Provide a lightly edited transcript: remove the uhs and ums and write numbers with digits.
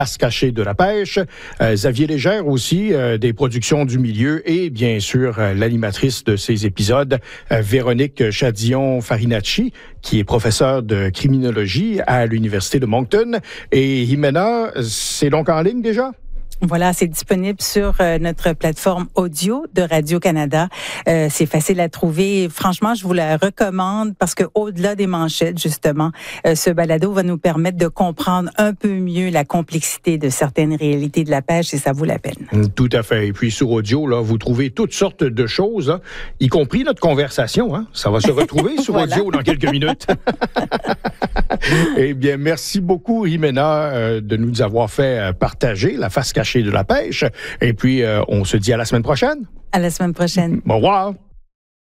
face cachée de la pêche. Xavier Légère aussi, des productions du milieu et bien sûr l'animatrice de ces épisodes, Véronique Chadillon-Farinacci, qui est professeure de criminologie à l'Université de Moncton. Et Jimena, c'est donc en ligne déjà? Voilà, c'est disponible sur notre plateforme audio de Radio-Canada. C'est facile à trouver. Franchement, je vous la recommande parce que au-delà des manchettes, justement, ce balado va nous permettre de comprendre un peu mieux la complexité de certaines réalités de la pêche et ça vaut la peine. Tout à fait. Et puis sur audio, là, vous trouvez toutes sortes de choses, hein, y compris notre conversation. Hein. Ça va se retrouver sur Voilà. audio dans quelques minutes. Eh bien, merci beaucoup, Jimena, de nous avoir fait partager la face cachée de la pêche. Et puis, on se dit à la semaine prochaine. À la semaine prochaine. Au revoir.